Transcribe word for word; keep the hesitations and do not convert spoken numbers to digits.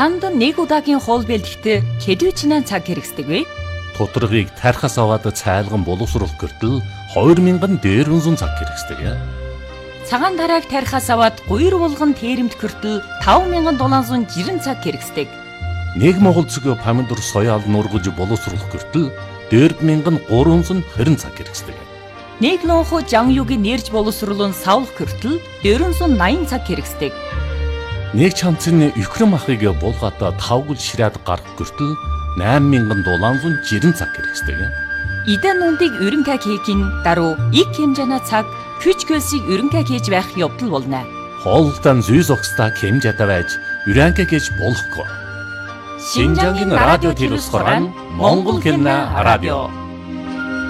Танд нэг удаагийн хоол бэлтгэхдээ хэдвэчнээ цаг хэрэгсдэг вэ? Тутаргыг тархас аваад цайлган боловсруулах гэртэл хоёр мянган дээрвэн цаг хэрэгсдэг. Цагаан тарааг тархас аваад гуйр булган тээремд гэртэл таван мянган долоон зуун жирэн цаг хэрэгсдэг. Нэг монгол цэгийн помидор соёал нургаж боловсруулах гэртэл дөрв мянган гурван зуун хорин цаг хэрэгсдэг. Нэг лонхо жангюгийн нэрж боловсруулан савлах гэртэл дөрвөн зуун наян цаг хэрэгсдэг. Нэг чамцны өхрөм ахыг булгаатаа тавгал ширээд гарах гэртэл найман мянган долоон зуун жирэн цаг хэрэгсдэг. Идэн нүндийг өрөнгө хийхин даруй их хэмжээний цаг хүч хөлсийг өрөнгө хийж байх явдал болно. Хоолтон зүй зогсдаа хэмжээтэй байж өрөнгө хийж болохгүй. Шинжангийн радио телевиз хорон Монгол хэмнэ радио.